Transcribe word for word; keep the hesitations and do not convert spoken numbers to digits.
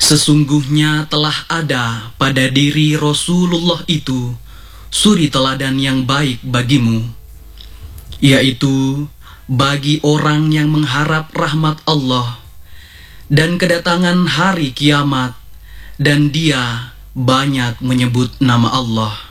Sesungguhnya telah ada pada diri Rasulullah itu suri teladan yang baik bagimu, yaitu bagi orang yang mengharap rahmat Allah dan kedatangan hari kiamat, dan dia banyak menyebut nama Allah.